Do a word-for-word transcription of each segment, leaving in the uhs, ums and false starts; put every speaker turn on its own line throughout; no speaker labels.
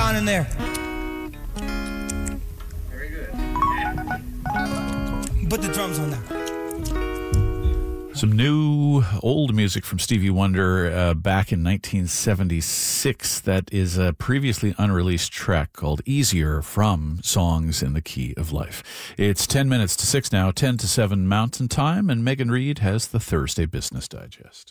on in there.
Very good.
Put the drums on now.
Some new old music from Stevie Wonder uh, back in nineteen seventy-six. That is a previously unreleased track called Easier from Songs in the Key of Life. It's ten minutes to six now, ten to seven Mountain Time, and Megan Reed has the Thursday Business Digest.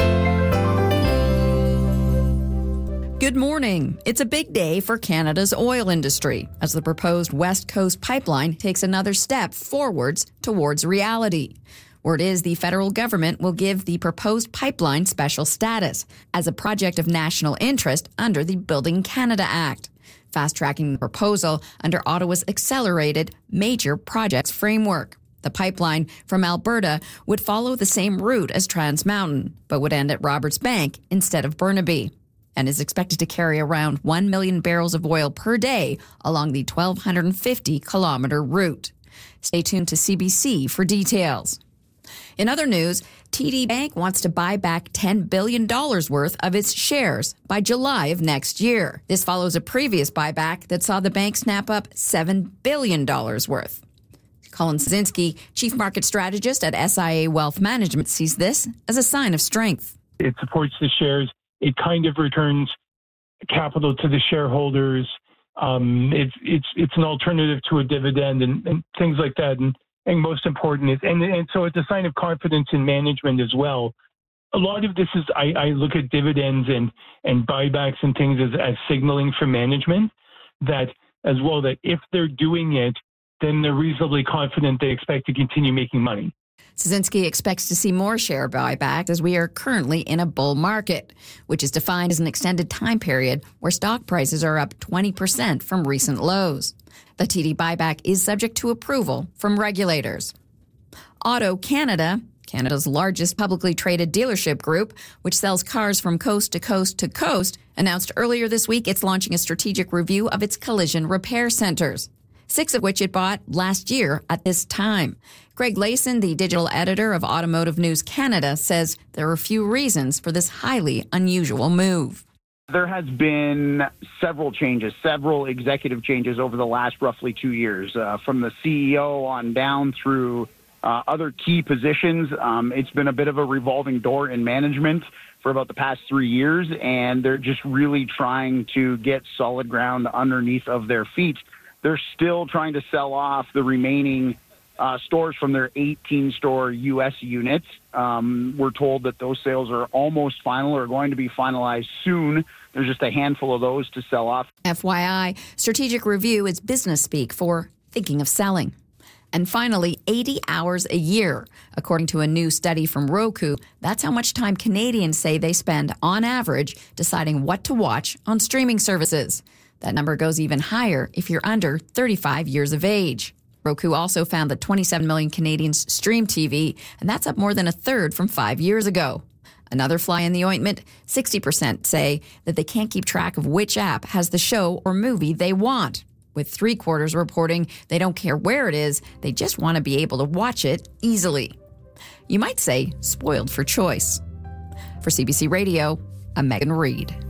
Good morning. It's a big day for Canada's oil industry as the proposed West Coast pipeline takes another step forwards towards reality. Word is the federal government will give the proposed pipeline special status as a project of national interest under the Building Canada Act, fast-tracking the proposal under Ottawa's accelerated major projects framework. The pipeline from Alberta would follow the same route as Trans Mountain, but would end at Roberts Bank instead of Burnaby, and is expected to carry around one million barrels of oil per day along the one thousand two hundred fifty kilometer route. Stay tuned to C B C for details. In other news, T D Bank wants to buy back ten billion dollars worth of its shares by July of next year. This follows a previous buyback that saw the bank snap up seven billion dollars worth. Colin Szynski, chief market strategist at S I A Wealth Management, sees this as a sign of strength.
It supports the shares. It kind of returns capital to the shareholders. Um, it's it's it's an alternative to a dividend and, and things like that. And, and most important is, and, and so it's a sign of confidence in management as well. A lot of this is, I, I look at dividends and, and buybacks and things as, as signaling for management that as well, that if they're doing it, then they're reasonably confident they expect to continue making money.
Szynski expects to see more share buyback as we are currently in a bull market, which is defined as an extended time period where stock prices are up twenty percent from recent lows. The T D buyback is subject to approval from regulators. AutoCanada, Canada's largest publicly traded dealership group, which sells cars from coast to coast to coast, announced earlier this week it's launching a strategic review of its collision repair centers, six of which it bought last year at this time. Greg Layson, the digital editor of Automotive News Canada, says there are a few reasons for this highly unusual move.
There has been several changes, several executive changes over the last roughly two years, uh, from the C E O on down through uh, other key positions. Um, it's been a bit of a revolving door in management for about the past three years, and they're just really trying to get solid ground underneath of their feet. They're still trying to sell off the remaining uh, stores from their eighteen-store U S units. Um, we're told that those sales are almost final or going to be finalized soon. There's just a handful of those to sell off.
F Y I, strategic review is business speak for thinking of selling. And finally, eighty hours a year. According to a new study from Roku, that's how much time Canadians say they spend on average deciding what to watch on streaming services. That number goes even higher if you're under thirty-five years of age. Roku also found that twenty-seven million Canadians stream T V, and that's up more than a third from five years ago. Another fly in the ointment, sixty percent say that they can't keep track of which app has the show or movie they want, with three-quarters reporting they don't care where it is, they just want to be able to watch it easily. You might say spoiled for choice. For C B C Radio, I'm Megan Reed.